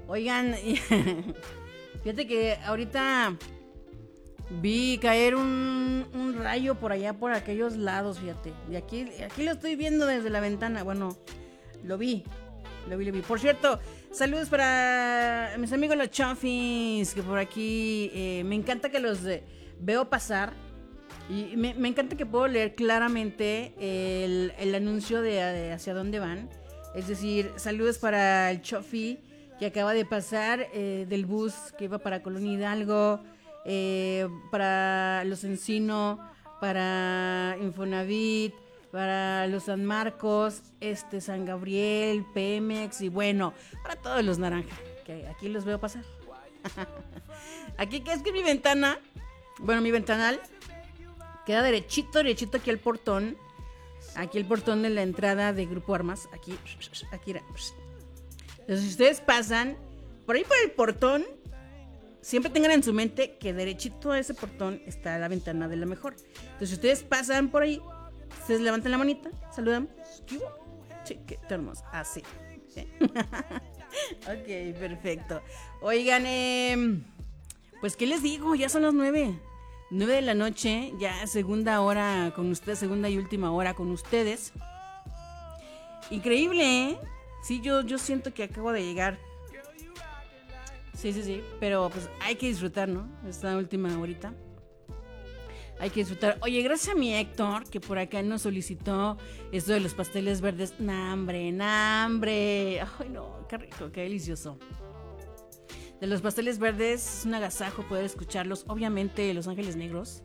Oigan, fíjate que ahorita vi caer un rayo por allá, por aquellos lados, fíjate. Y aquí lo estoy viendo desde la ventana. Bueno, lo vi. Por cierto, saludos para mis amigos los Chofis, que por aquí me encanta que los veo pasar. Y me encanta que puedo leer claramente el anuncio de hacia dónde van. Es decir, saludos para el Chofi que acaba de pasar del bus que iba para Colonia Hidalgo, para Los Encino, para Infonavit, para los San Marcos, San Gabriel, Pemex y bueno, para todos los naranjas, que aquí los veo pasar. Aquí que es que mi ventana, bueno, mi ventanal queda derechito aquí el portón de la entrada de Grupo Armas, aquí era. Entonces, si ustedes pasan por ahí por el portón, siempre tengan en su mente que derechito a ese portón está la ventana de la mejor. Entonces, si ustedes pasan por ahí, ustedes levantan la manita, saludan. Sí, qué hermoso. Así. ¿Sí? Ok, perfecto. Oigan, pues, ¿qué les digo? Ya son las 9 de la noche, ya segunda hora con ustedes, segunda y última hora con ustedes. Increíble, ¿eh? Sí, yo siento que acabo de llegar. Sí, pero pues hay que disfrutar, ¿no? Esta última horita. Hay que disfrutar. Oye, gracias a mi Héctor, que por acá nos solicitó esto de los pasteles verdes. ¡Nambre! Ay, no, qué rico, qué delicioso. De los pasteles verdes, es un agasajo poder escucharlos. Obviamente, Los Ángeles Negros.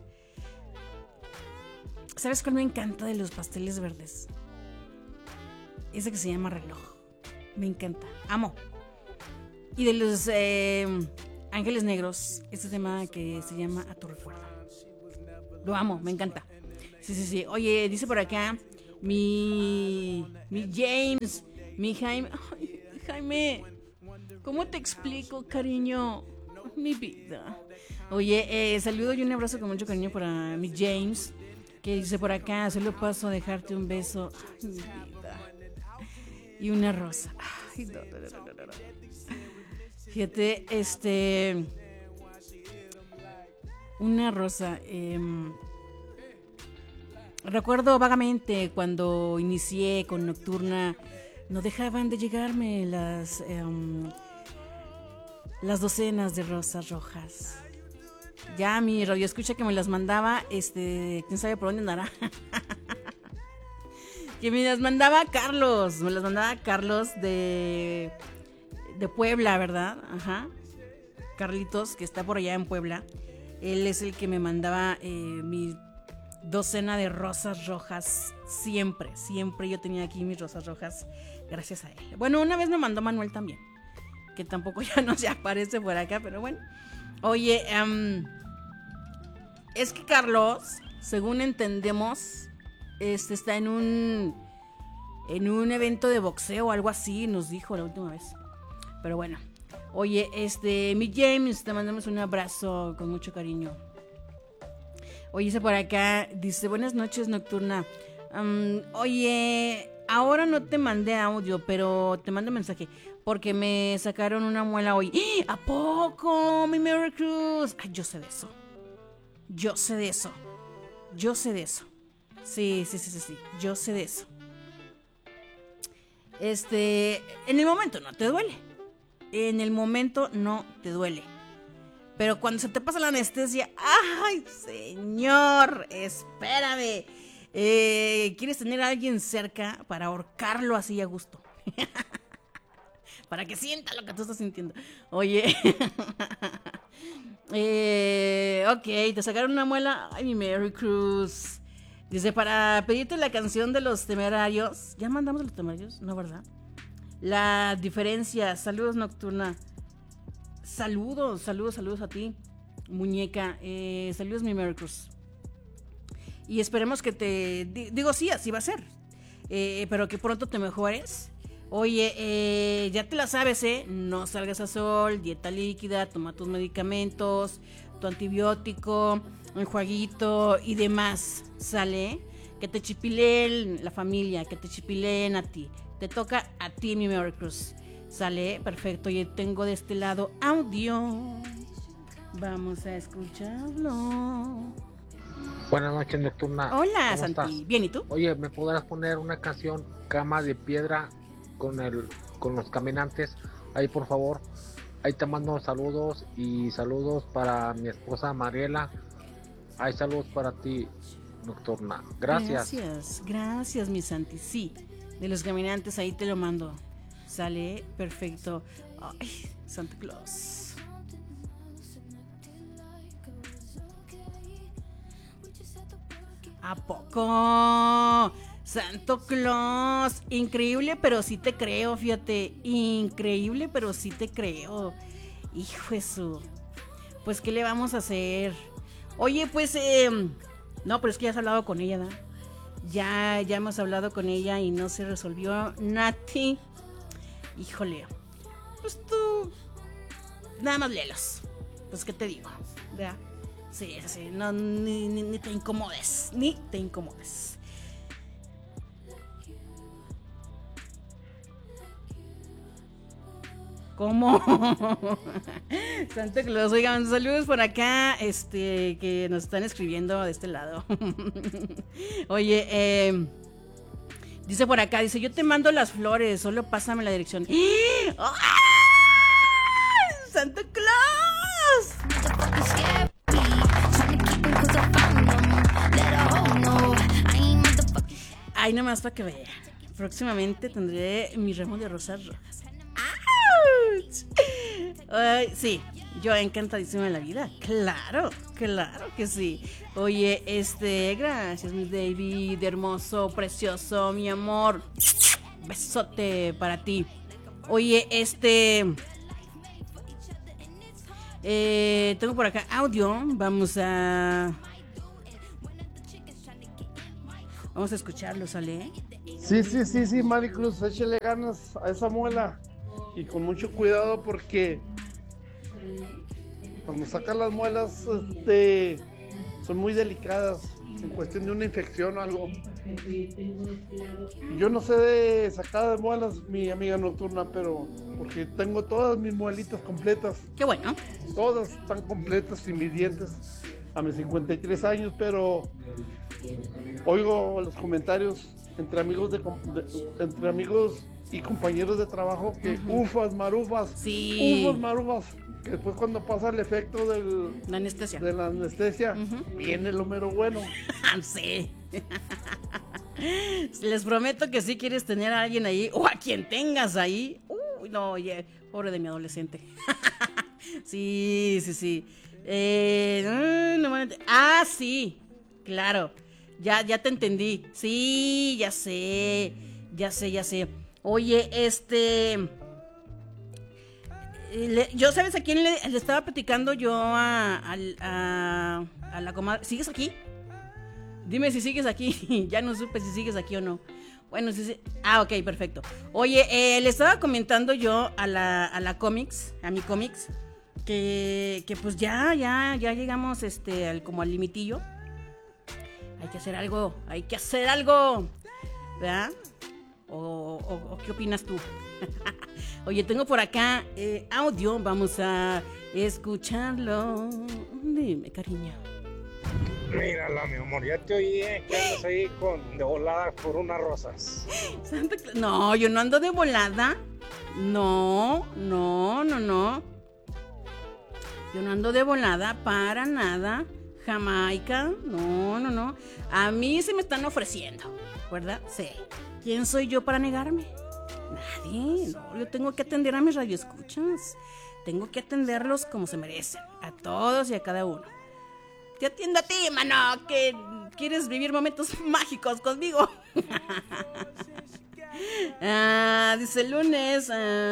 ¿Sabes cuál me encanta de los pasteles verdes? Ese que se llama Reloj. Me encanta, amo. Y de los Ángeles Negros, este tema que se llama A tu recuerdo. Lo amo, me encanta. Sí. Oye, dice por acá mi James, mi Jaime. Ay, Jaime, ¿cómo te explico, cariño? Mi vida. Oye, saludo y un abrazo con mucho cariño para mi James, que dice por acá, solo paso a dejarte un beso. Ay, mi vida. Y una rosa. Ay, no. Fíjate, una rosa. Recuerdo vagamente cuando inicié con Nocturna, no dejaban de llegarme las docenas de rosas rojas. Ya mi radio escucha que me las mandaba, quién sabe por dónde andará. Que me las mandaba Carlos, de Puebla, ¿verdad? Ajá. Carlitos, que está por allá en Puebla. Él es el que me mandaba mi docena de rosas rojas. Siempre yo tenía aquí mis rosas rojas gracias a él. Bueno, una vez me mandó Manuel también, que tampoco ya no se aparece por acá, pero bueno. Oye, es que Carlos, según entendemos, está en un evento de boxeo o algo así, nos dijo la última vez. Pero bueno, oye, mi James, te mandamos un abrazo con mucho cariño. Oye, dice por acá, dice, buenas noches, Nocturna. Oye, ahora no te mandé audio, pero te mando mensaje, porque me sacaron una muela hoy. ¿A poco? Mi Merry Cruz. Ay, yo sé de eso. Sí, yo sé de eso. En el momento no te duele. Pero cuando se te pasa la anestesia, ¡ay, señor! Espérame. ¿Quieres tener a alguien cerca para ahorcarlo así a gusto? Para que sienta lo que tú estás sintiendo. Oye. Ok, te sacaron una muela. Ay, mi Merry Cruz. Dice, para pedirte la canción de Los Temerarios. ¿Ya mandamos a Los Temerarios? No, ¿verdad? La diferencia. Saludos, Nocturna. Saludos a ti, muñeca. Saludos, mi Merry Cruz. Y esperemos que digo, sí, así va a ser. Pero que pronto te mejores. Oye, ya te la sabes, no salgas a sol, dieta líquida, toma tus medicamentos, tu antibiótico, enjuaguito y demás, ¿sale? Que te chipileen la familia, que te chipileen a ti. Te toca a ti, mi Merry Cruz. Sale, perfecto. Y tengo de este lado audio. Vamos a escucharlo. Buenas noches, Nocturna. Hola, ¿Cómo Santi. estás? ¿Bien y tú? Oye, ¿me podrás poner una canción Cama de Piedra con los Caminantes? Ahí, por favor. Ahí te mando saludos y saludos para mi esposa Mariela. Hay saludos para ti, Nocturna. Gracias. Gracias, mi Santi. Sí, de los caminantes ahí te lo mando. Sale, perfecto. Ay, Santa Claus. ¿A poco? Santo Claus. Increíble, pero sí te creo, fíjate. Increíble, pero sí te creo. Hijo de su. Pues, ¿qué le vamos a hacer? Oye, pues, no, pero es que ya has hablado con ella, ¿no? Ya hemos hablado con ella y no se resolvió Nati. Híjole. Pues tú, nada más léelos. Pues, ¿qué te digo? ¿Verdad? Sí, no, ni te incomodes. Ni te incomodes. ¿Cómo? Santa Claus, oigan, saludos por acá, que nos están escribiendo de este lado. Oye, dice por acá, dice, yo te mando las flores, solo pásame la dirección. ¡Ah! ¡Santa Claus! Ay, nomás para que vean. Próximamente tendré mi ramo de rosas rojas. Ay, sí, yo encantadísima de la vida. Claro que sí. Oye, gracias, mi David, hermoso, precioso, mi amor. Besote para ti. Oye, tengo por acá audio. Vamos a escucharlo, ¿sale? Sí, Maricruz, échale ganas a esa muela y con mucho cuidado porque cuando sacan las muelas son muy delicadas en cuestión de una infección o algo. Yo no sé de sacar de muelas, mi amiga Nocturna, pero porque tengo todas mis muelitas completas. Qué bueno. Todas están completas y mis dientes a mis 53 años, pero oigo los comentarios entre amigos entre amigos y compañeros de trabajo que ufas, marufas, sí. Ufas, marufas, que después cuando pasa el efecto la anestesia, viene lo mero bueno. Sí. Les prometo que si quieres tener a alguien ahí o a quien tengas ahí. Uy, no, oye, pobre de mi adolescente. Sí. Sí, claro. Ya te entendí. Sí, ya sé. Oye, yo, ¿sabes a quién le estaba platicando yo a la comadre? ¿Sigues aquí? Dime si sigues aquí. Ya no supe si sigues aquí o no. Bueno, sí. Ok, perfecto. Oye, le estaba comentando yo a la Comics, a mi Comics, que pues ya llegamos como al limitillo. Hay que hacer algo, ¿verdad? ¿O qué opinas tú? Oye, tengo por acá audio, vamos a escucharlo. Dime, cariño. Mírala, mi amor, ya te oí que andas ahí de volada por unas rosas. No, yo no ando de volada. No. Yo no ando de volada para nada. Jamaica, no. A mí se me están ofreciendo, ¿verdad? Sí. ¿Quién soy yo para negarme? Nadie. No, yo tengo que atender a mis radioescuchas. Tengo que atenderlos como se merecen. A todos y a cada uno. Te atiendo a ti, mano, que quieres vivir momentos mágicos conmigo. Dice el lunes.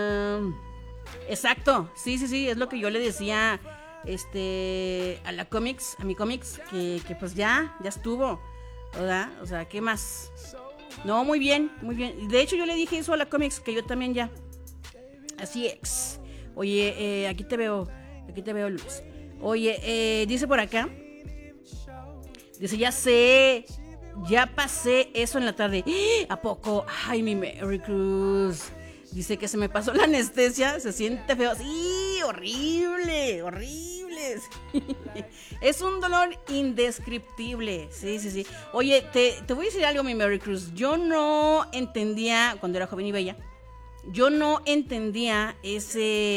Exacto. Sí, es lo que yo le decía a la Comics, a mi Comics, que pues ya estuvo, ¿verdad? O sea, ¿qué más? No, muy bien. De hecho, yo le dije eso a la Comics, que yo también ya. Así es. Oye, aquí te veo, Luis. Oye, dice por acá. Dice, ya sé, ya pasé eso en la tarde. ¿A poco? Ay, mi Mary Cruz. Dice que se me pasó la anestesia, se siente feo. Sí, horrible, horrible. Sí. Es un dolor indescriptible. Sí, sí, sí. Oye, te voy a decir algo, mi Mary Cruz. Yo no entendía, cuando era joven y bella, yo no entendía eso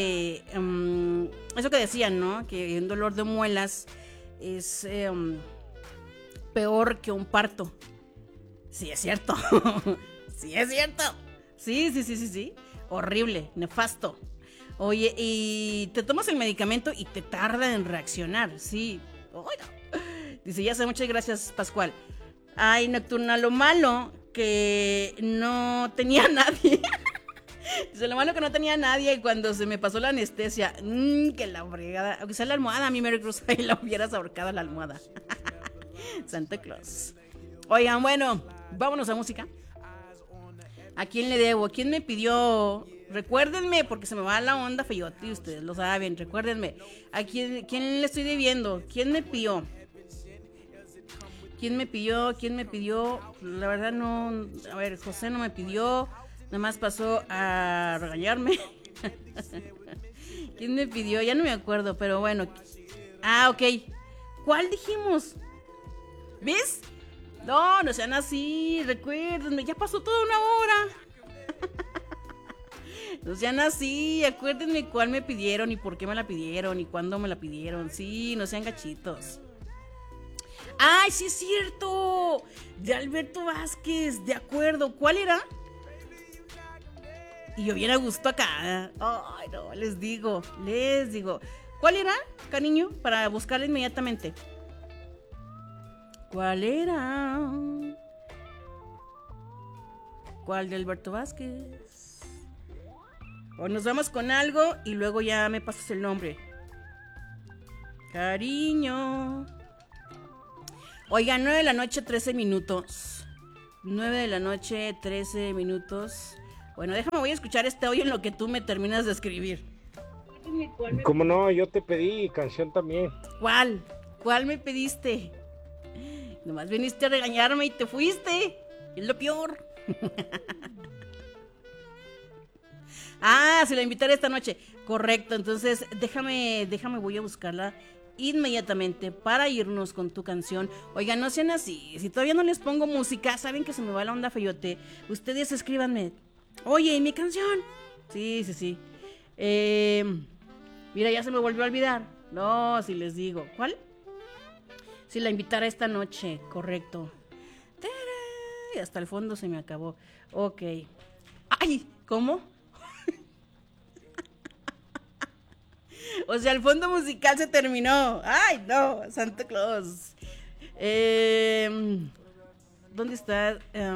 que decían, ¿no? Que un dolor de muelas es peor que un parto. Sí, es cierto. Sí, es cierto. Sí, sí, sí, sí, sí. Horrible, nefasto. Oye, y te tomas el medicamento y te tarda en reaccionar. Sí. Oiga. Dice, ya sé, muchas gracias, Pascual. Ay, Nocturna, lo malo que no tenía nadie. Dice, lo malo que no tenía nadie cuando se me pasó la anestesia. Que la fregada. Aunque sea la almohada, a mí Mary Cruz, ahí la hubieras ahorcado la almohada. Santa Claus. Oigan, bueno, vámonos a música. ¿A quién le debo? ¿Quién me pidió? Recuérdenme, porque se me va la onda feyote, ustedes lo saben. Recuérdenme. ¿A quién le estoy debiendo? ¿Quién me pidió? ¿Quién me pidió? ¿Quién me pidió? La verdad no. A ver, José no me pidió. Nada más pasó a regañarme. ¿Quién me pidió? Ya no me acuerdo, pero bueno. Ah, ok. ¿Cuál dijimos? ¿Ves? No, no sean así, recuérdenme, ya pasó toda una hora. No sean así, acuérdenme cuál me pidieron y por qué me la pidieron y cuándo me la pidieron. Sí, no sean gachitos. ¡Ay, sí es cierto! De Alberto Vázquez, de acuerdo. ¿Cuál era? Y yo bien a gusto acá. Ay, no, les digo. ¿Cuál era, cariño? Para buscarla inmediatamente. ¿Cuál era? ¿Cuál de Alberto Vázquez? O nos vamos con algo y luego ya me pasas el nombre. Cariño. Oigan, 9 de la noche, 13 minutos. 9 de la noche, 13 minutos. Bueno, déjame, voy a escuchar este audio en lo que tú me terminas de escribir. ¿Cómo no? Yo te pedí canción también. ¿Cuál? ¿Cuál me pediste? Nomás viniste a regañarme y te fuiste. Es lo peor. Ah, si la invitaré esta noche. Correcto, entonces déjame, voy a buscarla inmediatamente para irnos con tu canción. Oigan, no sean así. Si todavía no les pongo música, saben que se me va la onda feyote. Ustedes escríbanme. Oye, ¿y mi canción? Sí, sí, sí. Mira, ya se me volvió a olvidar. No, si les digo. ¿Cuál? Si la invitara esta noche, correcto. Y hasta el fondo se me acabó. Ok. ¡Ay! ¿Cómo? O sea, el fondo musical se terminó. ¡Ay, no! Santa Claus. ¿Dónde está?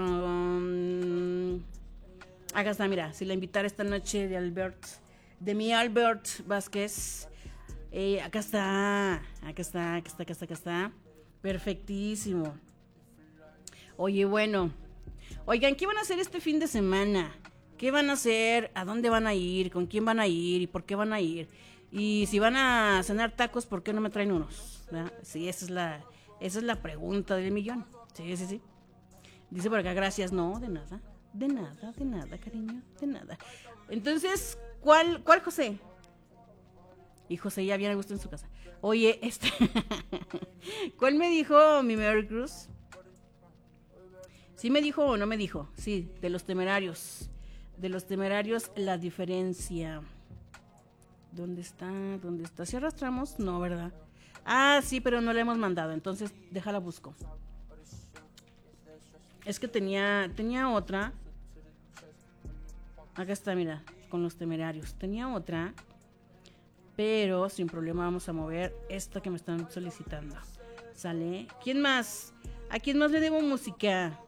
Acá está, mira. Si la invitara esta noche de mi Albert Vázquez. Acá está. Perfectísimo. Oye, bueno. Oigan, ¿qué van a hacer este fin de semana? ¿Qué van a hacer? ¿A dónde van a ir? ¿Con quién van a ir? ¿Y por qué van a ir? Y si van a cenar tacos, ¿por qué no me traen unos? ¿Verdad? Sí, esa es la pregunta del millón. Sí, sí, sí. Dice por acá, gracias. No, de nada. De nada, cariño. De nada. Entonces, ¿cuál José? Y José ya viene a gusto en su casa. Oye, ¿cuál me dijo mi Mary Cruz? ¿Sí me dijo o no me dijo? Sí, de los temerarios. De los temerarios, la diferencia. ¿Dónde está? ¿Si arrastramos? No, ¿verdad? Ah, sí, pero no la hemos mandado. Entonces, déjala busco. Es que tenía otra. Acá está, mira, con los temerarios. Tenía otra. Pero sin problema vamos a mover esta que me están solicitando. ¿Sale? ¿Quién más? ¿A quién más le debo música?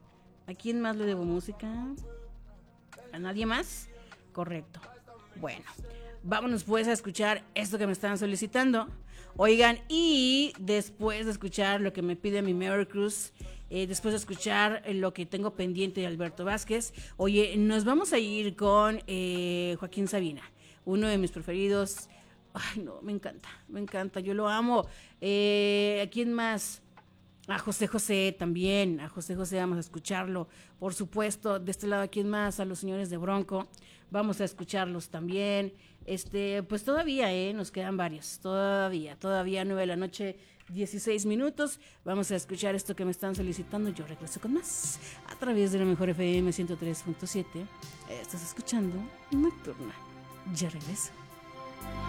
¿A nadie más? Correcto. Bueno, vámonos pues a escuchar esto que me están solicitando. Oigan, y después de escuchar lo que me pide mi Mary Cruz, después de escuchar lo que tengo pendiente de Alberto Vázquez, oye, nos vamos a ir con Joaquín Sabina, uno de mis preferidos. Ay, no, me encanta, yo lo amo. ¿A quién más? A José José también, vamos a escucharlo, por supuesto. De este lado, ¿a quién más? A los señores de Bronco, vamos a escucharlos también. Pues todavía, nos quedan varios, todavía 9 de la noche, 16 minutos. Vamos a escuchar esto que me están solicitando. Yo regreso con más a través de la Mejor FM 103.7. Estás escuchando Nocturna. Ya regreso.